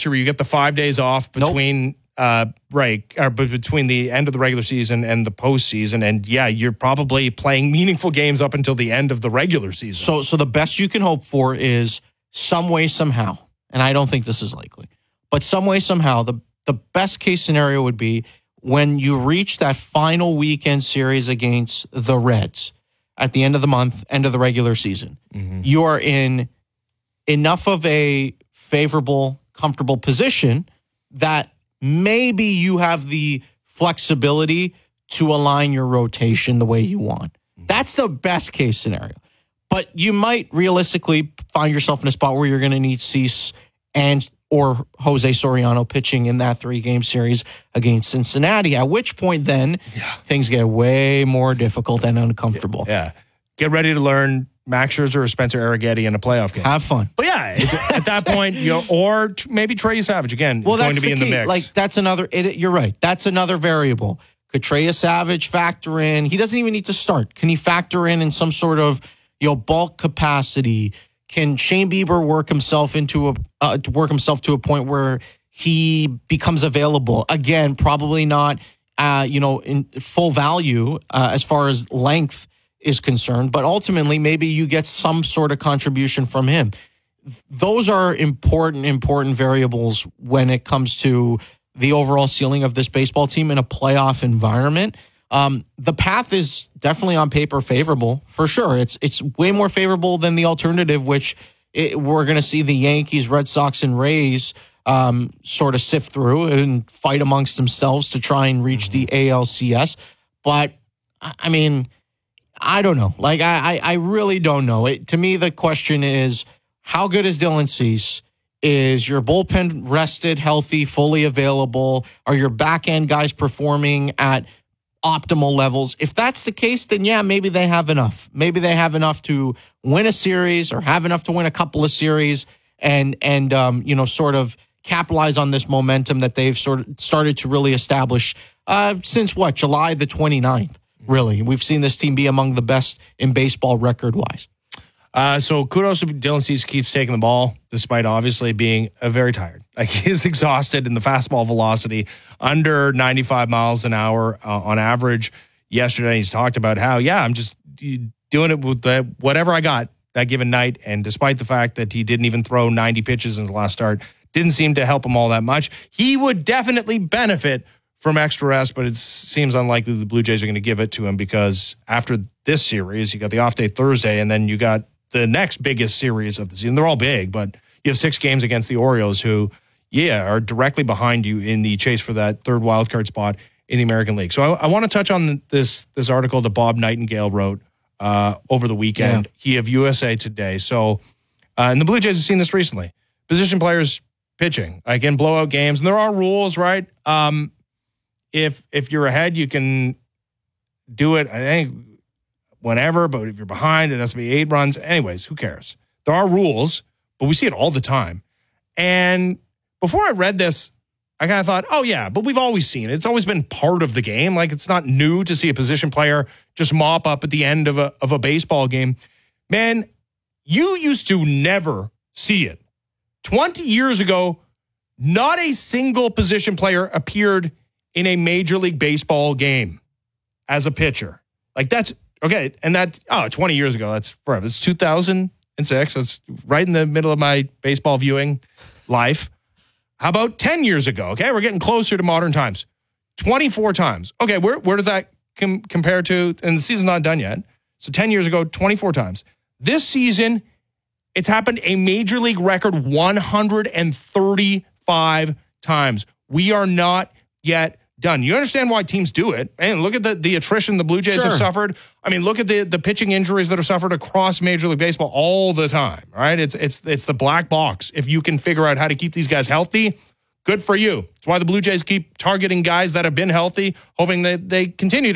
last year where you get the 5 days off between break or between the end of the regular season and the postseason, and yeah, you're probably playing meaningful games up until the end of the regular season. So the best you can hope for is some way, somehow, and I don't think this is likely, but some way, somehow, the best case scenario would be when you reach that final weekend series against the Reds at the end of the month, end of the regular season, you are in enough of a favorable, comfortable position that maybe you have the flexibility to align your rotation the way you want. That's the best case scenario. But you might realistically find yourself in a spot where you're going to need Cease or Jose Soriano pitching in that 3-game series against Cincinnati, at which point then things get way more difficult and uncomfortable. Yeah. Get ready to learn Max Scherzer or Spencer Arrighetti in a playoff game. Have fun. But yeah, at that point, or maybe Trey Savage again is going to be in the mix. Like, that's another, you're right. That's another variable. Could Trey Savage factor in? He doesn't even need to start. Can he factor in some sort of bulk capacity? Can Shane Bieber work himself to a point where he becomes available? Again, probably not, in full value as far as length is concerned, but ultimately maybe you get some sort of contribution from him. Those are important variables when it comes to the overall ceiling of this baseball team in a playoff environment. The path is definitely on paper favorable, for sure. It's way more favorable than the alternative, which we're going to see the Yankees, Red Sox, and Rays sort of sift through and fight amongst themselves to try and reach the ALCS. But, I mean, I don't know. Like, I really don't know. To me, the question is, how good is Dylan Cease? Is your bullpen rested, healthy, fully available? Are your back-end guys performing at optimal levels? If that's the case, then yeah, maybe they have enough. Maybe they have enough to win a series or have enough to win a couple of series and sort of capitalize on this momentum that they've sort of started to really establish since July the 29th. Really, we've seen this team be among the best in baseball record-wise. So kudos to Dylan Cease, keeps taking the ball, despite obviously being very tired. Like, he's exhausted in the fastball velocity, under 95 miles an hour on average. Yesterday, he's talked about how, I'm just doing it with whatever I got that given night. And despite the fact that he didn't even throw 90 pitches in his last start, didn't seem to help him all that much. He would definitely benefit from extra rest, but it seems unlikely the Blue Jays are going to give it to him, because after this series, you got the off day Thursday, and then you got the next biggest series of the season. They're all big, but you have 6 games against the Orioles, who, are directly behind you in the chase for that third wildcard spot in the American League. So I want to touch on this article that Bob Nightingale wrote over the weekend. He of USA Today. So, and the Blue Jays have seen this recently. Position players pitching, like in blowout games, and there are rules, right? If you're ahead, you can do it, I think, whenever, but if you're behind, it has to be 8 runs. Anyways, who cares? There are rules, but we see it all the time. And before I read this, I kind of thought, but we've always seen it. It's always been part of the game. Like, it's not new to see a position player just mop up at the end of a baseball game. Man, you used to never see it. 20 years ago, not a single position player appeared in a Major League Baseball game as a pitcher. Like, that's okay. And 20 years ago, that's forever. It's 2006. That's right in the middle of my baseball viewing life. How about 10 years ago? Okay, we're getting closer to modern times. 24 times. Okay, where does that compare to? And the season's not done yet. So 10 years ago, 24 times. This season, it's happened a Major League record 135 times. We are not yet done. You understand why teams do it. And look at the attrition the Blue Jays have suffered. I mean, look at the pitching injuries that are suffered across Major League Baseball all the time, right? It's the black box. If you can figure out how to keep these guys healthy, good for you. It's why the Blue Jays keep targeting guys that have been healthy, hoping that they continue to